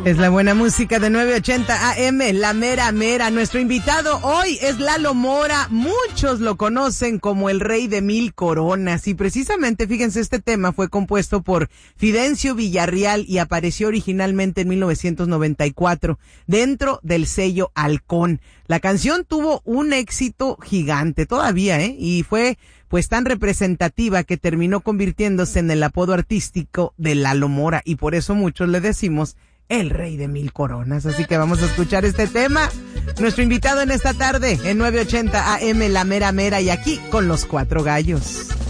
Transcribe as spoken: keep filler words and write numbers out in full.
Es la buena música de nueve ochenta A M, la mera mera. Nuestro invitado hoy es Lalo Mora. Muchos lo conocen como el rey de mil coronas. Y precisamente, fíjense, este tema fue compuesto por Fidencio Villarreal y apareció originalmente en mil novecientos noventa y cuatro dentro del sello Halcón. La canción tuvo un éxito gigante todavía, ¿eh? Y fue pues tan representativa que terminó convirtiéndose en el apodo artístico de Lalo Mora. Y por eso muchos le decimos el rey de mil coronas. Así que vamos a escuchar este tema. Nuestro invitado en esta tarde en nueve ochenta A M, la mera mera, y aquí con los cuatro gallos.